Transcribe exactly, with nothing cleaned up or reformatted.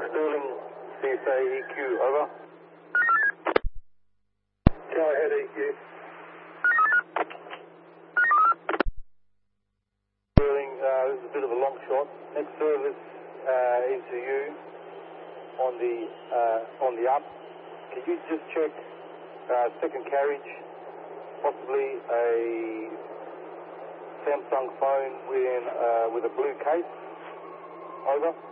Sterling, C S A E Q, over. Go ahead, E Q. Sterling, uh, this is a bit of a long shot. Next service uh, into you on the uh, on the up. Can you just check uh, second carriage, possibly a Samsung phone with, uh, with a blue case? Over.